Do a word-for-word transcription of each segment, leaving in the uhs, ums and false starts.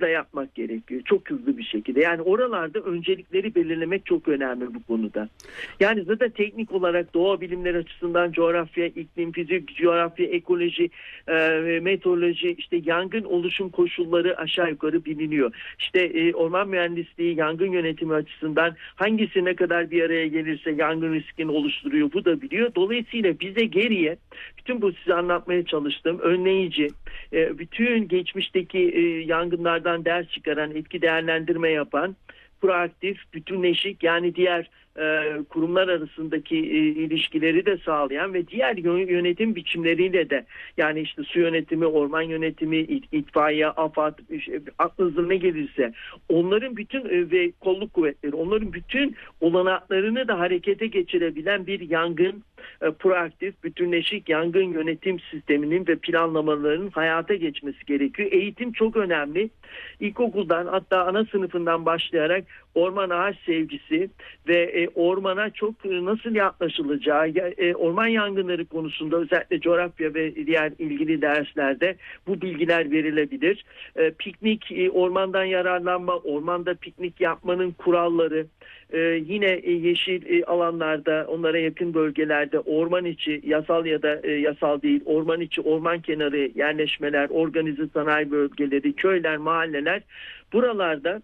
hızla yapmak gerekiyor. Çok hızlı bir şekilde. Yani oralarda öncelikleri belirlemek çok önemli bu konuda. Yani zaten teknik olarak doğa bilimleri açısından coğrafya, iklim, fizik, coğrafya, ekoloji, e, meteoroloji, işte yangın oluşum koşulları aşağı yukarı biliniyor. İşte e, orman mühendisliği, yangın yönetimi açısından hangisi ne kadar bir araya gelirse yangın riskini oluşturuyor, bu da biliyor. Dolayısıyla bize geriye bütün bu size anlatmaya çalıştığım önleyici, e, bütün geçmişteki e, yangınlardan ders çıkaran, etki değerlendirme yapan, proaktif, bütünleşik, yani diğer e, kurumlar arasındaki e, ilişkileri de sağlayan ve diğer yönetim biçimleriyle de, yani işte su yönetimi, orman yönetimi, it, itfaiye, AFAD, işte, aklınıza ne gelirse onların bütün e, ve kolluk kuvvetleri, onların bütün olanaklarını da harekete geçirebilen bir yangın e, proaktif, bütünleşik yangın yönetim sisteminin ve planlamalarının hayata geçmesi gerekiyor. Eğitim çok önemli. İlkokuldan, hatta ana sınıfından başlayarak orman ağaç sevgisi ve e, ormana çok e, nasıl yaklaşılacağı, e, orman yangınları konusunda özellikle coğrafya ve diğer ilgili derslerde bu bilgiler verilebilir. E, piknik, e, ormandan yararlanma, ormanda piknik yapmanın kuralları, e, yine e, yeşil e, alanlarda, onlara yakın bölgelerde orman içi, yasal ya da e, yasal değil, orman içi, orman kenarı yerleşmeler, organize sanayi bölgeleri, köyler, mahalleler, buralarda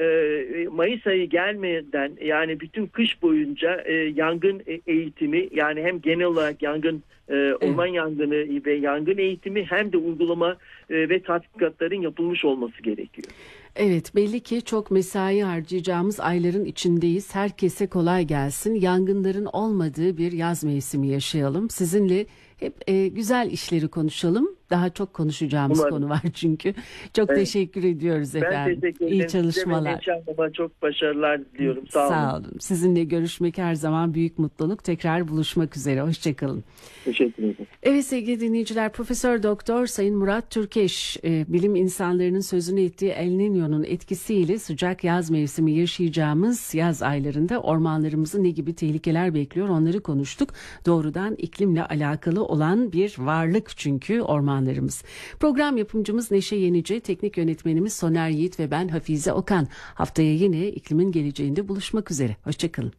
e, Mayıs ayı gelmeden, yani bütün kış boyunca e, yangın eğitimi, yani hem genel olarak yangın e, orman evet. yangını ve yangın eğitimi, hem de uygulama e, ve tatbikatların yapılmış olması gerekiyor. Evet, belli ki çok mesai harcayacağımız ayların içindeyiz. Herkese kolay gelsin. Yangınların olmadığı bir yaz mevsimi yaşayalım. Sizinle hep e, güzel işleri konuşalım. Daha çok konuşacağımız Umarım. konu var çünkü. Çok evet. teşekkür ediyoruz efendim. Ben teşekkür ederim. İyi çalışmalar. Size çok başarılar diliyorum. Sağ olun. Sağ olun. Sizinle görüşmek her zaman büyük mutluluk. Tekrar buluşmak üzere. Hoşçakalın. Teşekkür ederim. Evet sevgili dinleyiciler, Profesör Doktor Sayın Murat Türkeş, e, bilim insanlarının sözünü ettiği El Niño'nun etkisiyle sıcak yaz mevsimi yaşayacağımız yaz aylarında ormanlarımızı ne gibi tehlikeler bekliyor, onları konuştuk. Doğrudan iklimle alakalı olan bir varlık çünkü ormanlarımız. Program yapımcımız Neşe Yenice, teknik yönetmenimiz Soner Yiğit ve ben Hafize Okan. Haftaya yine iklimin geleceğinde buluşmak üzere. Hoşçakalın.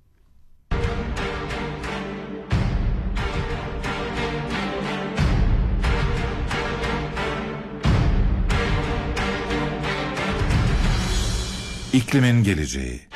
İklimin geleceği.